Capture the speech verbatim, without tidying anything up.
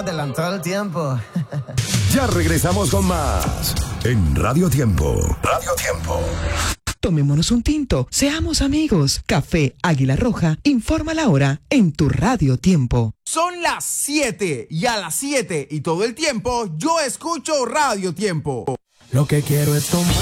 adelantó el tiempo. Ya regresamos con más en Radio Tiempo. Radio Tiempo. Tomémonos un tinto, seamos amigos. Café Águila Roja informa la hora en tu Radio Tiempo. Son las siete y a las siete y todo el tiempo yo escucho Radio Tiempo. Lo que quiero es tomar.